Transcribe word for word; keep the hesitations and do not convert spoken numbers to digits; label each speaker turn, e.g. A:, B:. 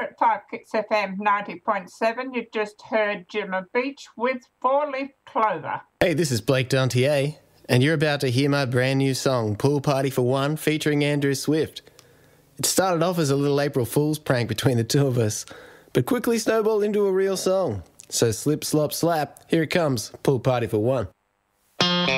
A: at five Kicks F M ninety point seven, you just heard Gemma Beach with Four Leaf Clover.
B: Hey, this is Blake Dantier, and you're about to hear my brand new song, Pool Party for One, featuring Andrew Swift. It started off as a little April Fool's prank between the two of us, but quickly snowballed into a real song. So slip, slop, slap, here it comes, Pool Party for One.